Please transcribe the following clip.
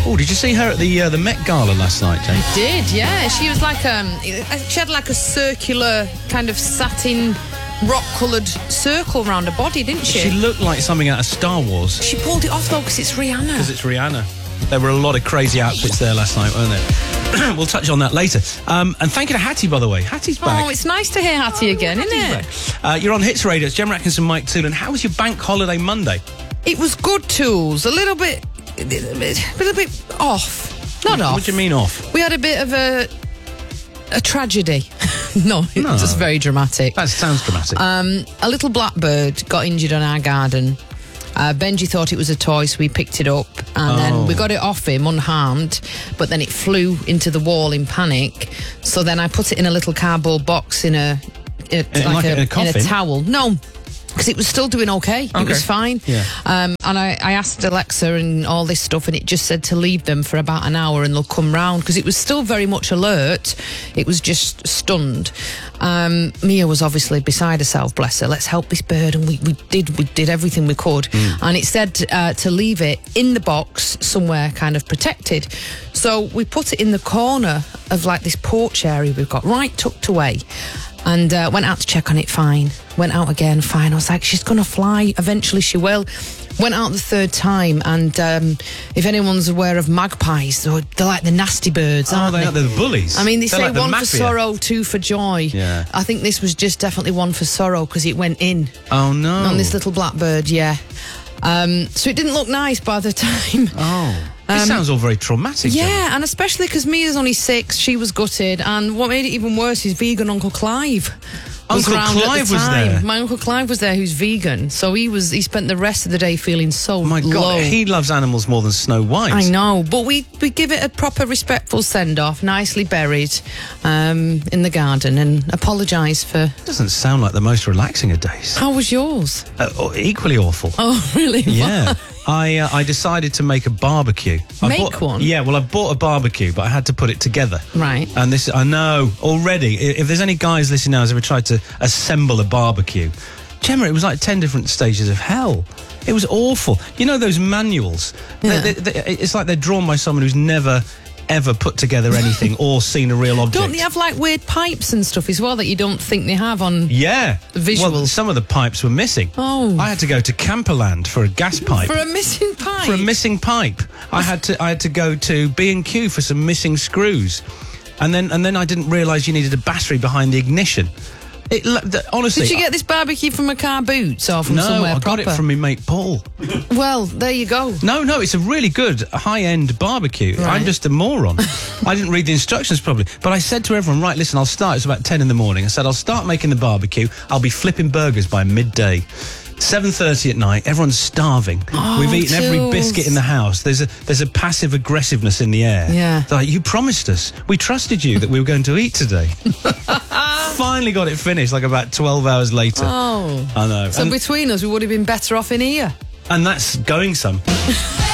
Oh, did you see her at the Met Gala last night, Jane? Did, yeah. She was like she had like a circular kind of satin rock-coloured circle around her body, didn't she? She looked like something out of Star Wars. She pulled it off though because it's Rihanna. Because it's Rihanna. There were a lot of crazy outfits there last night, weren't there? We'll touch on that later. And thank you to Hattie, by the way. Hattie's back. Oh, it's nice to hear Hattie again, isn't it? You're on Hits Radio. It's Jem Atkinson, Mike Toolan. How was your bank holiday Monday? It was good, Tools. A little bit off. Not off. What do you mean off? We had a bit of a tragedy. No, it was just very dramatic. That sounds dramatic. A little blackbird got injured on our garden. Benji thought it was a toy, so we picked it up and then we got it off him unharmed, but then it flew into the wall in panic. So then I put it in a little cardboard box in a towel. No, because it was still doing okay. It was fine. Yeah. And I asked Alexa and all this stuff, and it just said to leave them for about an hour and they'll come round, because it was still very much alert. It was just stunned. Mia was obviously beside herself, bless her. Let's help this bird, and we did everything we could. And it said to leave it in the box somewhere kind of protected. So we put it in the corner of like this porch area we've got, right tucked away. And went out to check on it, fine. Went out again, fine. I was like, she's going to fly. Eventually she will. Went out the third time, and if anyone's aware of magpies, they're like the nasty birds, aren't they? They're the bullies. I mean, they say like one for sorrow, two for joy. Yeah. I think this was just definitely one for sorrow, because it went in. Oh, no. On this little blackbird, yeah. So it didn't look nice by the time. Oh. This sounds all very traumatic. Yeah, Jen. and especially because Mia's only 6, she was gutted, and what made it even worse is vegan Uncle Clive. Uncle Clive was there. My Uncle Clive was there, who's vegan, so he spent the rest of the day feeling so my God, low. he loves animals more than Snow White. I know, but we give it a proper respectful send-off, nicely buried in the garden, and apologise for... Doesn't sound like the most relaxing of days. How was yours? Equally awful. Oh, really? Yeah. I decided to make a barbecue. One? Yeah, well, I bought a barbecue, but I had to put it together. Right. And this, I know, already, if there's any guys listening now who's ever tried to assemble a barbecue, Gemma, it was like 10 different stages of hell. It was awful. You know those manuals? Yeah. It's like they're drawn by someone who's never ever put together anything or seen a real object. Don't they have like weird pipes and stuff as well that you don't think they have on visuals? Well, some of the pipes were missing. Oh. I had to go to Camperland for a gas pipe. For a missing pipe? For a missing pipe. I had to go to B&Q for some missing screws. And then I didn't realise you needed a battery behind the ignition. Honestly... Did you get this barbecue from a car boots or from somewhere proper? No, I got it from my mate Paul. Well, there you go. No, it's a really good high-end barbecue. Right. I'm just a moron. I didn't read the instructions properly. But I said to everyone, right, listen, I'll start. It's about 10 in the morning. I said, I'll start making the barbecue. I'll be flipping burgers by midday. 7:30 at night, everyone's starving. We've eaten every biscuit in the house. There's a passive aggressiveness in the air. Yeah. They're like, you promised us. We trusted you that we were going to eat today. Finally got it finished, like about 12 hours later. Oh. I know. So between us, we would have been better off in here. And that's going some.